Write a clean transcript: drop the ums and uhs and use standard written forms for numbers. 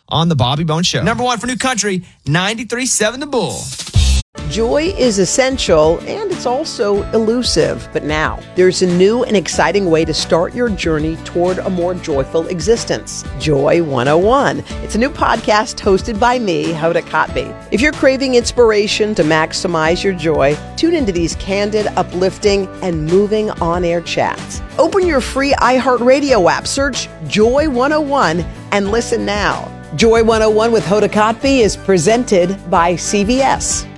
on The Bobby Bones Show. Number one for New Country, 93.7 The Bull. Joy is essential, and it's also elusive. But now, there's a new and exciting way to start your journey toward a more joyful existence. Joy 101. It's a new podcast hosted by me, Hoda Kotb. If you're craving inspiration to maximize your joy, tune into these candid, uplifting, and moving on-air chats. Open your free iHeartRadio app, search Joy 101, and listen now. Joy 101 with Hoda Kotb is presented by CVS.